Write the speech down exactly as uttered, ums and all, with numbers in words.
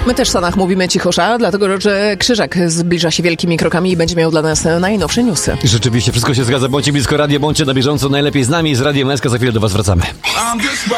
My też w Stanach mówimy cichosza, dlatego że Krzyżak zbliża się wielkimi krokami i będzie miał dla nas najnowsze newsy. Rzeczywiście, wszystko się zgadza. Bądźcie blisko radia, bądźcie na bieżąco. Najlepiej z nami, z Radiem S K. Za chwilę do was wracamy.